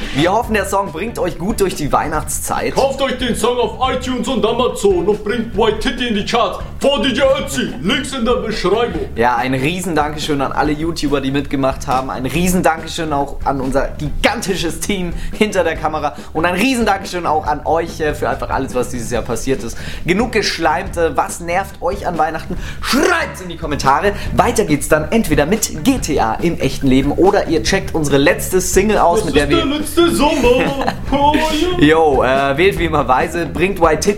Wir hoffen, der Song bringt euch gut durch die Weihnachtszeit. Kauft euch den Song auf iTunes und Amazon und bringt White Titty in die Charts. Vor DJ Ötzi, Links in der Beschreibung. Ja, ein riesen Dankeschön an alle YouTuber, die mitgemacht haben. Ein riesen Dankeschön auch an unser gigantisches Team hinter der Kamera. Und ein riesen Dankeschön auch an euch für einfach alles, was dieses Jahr passiert ist. Genug geschleimt. Was nervt euch an Weihnachten? Schreibt's in die Kommentare. Weiter geht's dann entweder mit GTA im echten Leben oder ihr checkt unsere letzte Single aus, Das mit der ist der letzte Sommer. Oh, ja. Jo, wählt wie immer weise, bringt White Titty